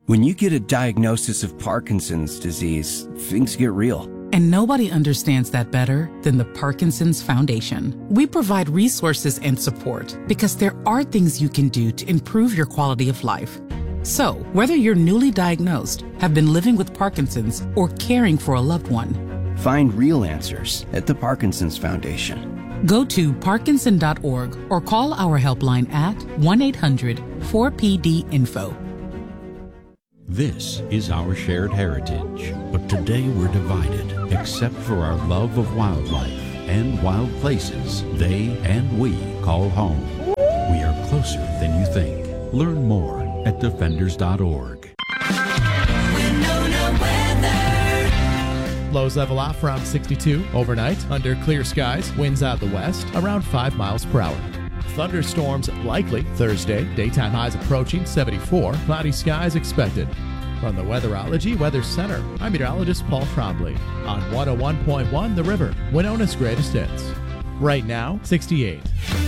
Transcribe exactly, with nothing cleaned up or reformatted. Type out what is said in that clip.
When you get a diagnosis of Parkinson's disease, things get real. And nobody understands that better than the Parkinson's Foundation. We provide resources and support because there are things you can do to improve your quality of life. So, whether you're newly diagnosed, have been living with Parkinson's, or caring for a loved one, find real answers at the Parkinson's Foundation. Go to parkinson dot org or call our helpline at one eight hundred four P D info. This is our shared heritage, but today we're divided, except for our love of wildlife and wild places they and we call home. We are closer than you think. Learn more at defenders dot org. Lows level out from sixty-two overnight under clear skies. Winds out the west around five miles per hour. Thunderstorms likely Thursday. Daytime highs approaching seventy-four. Cloudy skies expected. From the Weatherology Weather Center, I'm meteorologist Paul Trombley on one oh one point one The River, Winona's greatest hits. Right now, sixty-eight.